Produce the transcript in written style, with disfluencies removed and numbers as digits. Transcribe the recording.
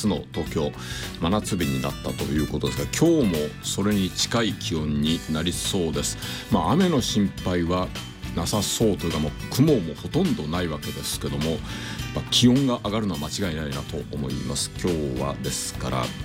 初の東京真夏日になったということですが、今日もそれに近い気温になりそうです。雨の心配はなさそうというか、もう雲もほとんどないわけですけども、気温が上がるのは間違いないなと思います。今日はですから